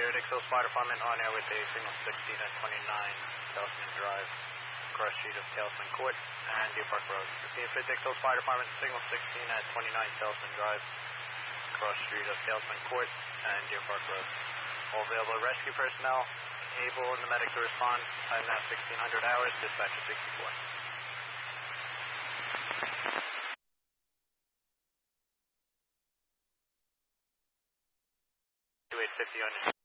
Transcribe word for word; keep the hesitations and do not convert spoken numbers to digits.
Deer Dixville Fire Department on air with a signal sixteen at twenty-nine Salesman Drive, cross street of Salesman Court and Deer Park Road. Repeat for Dixville Fire Department, signal sixteen at twenty-nine Salesman Drive, cross street of Salesman Court and Deer Park Road. All available rescue personnel able and the medic to respond. Time now sixteen hundred hours, dispatcher sixty-four. twenty-eight fifty on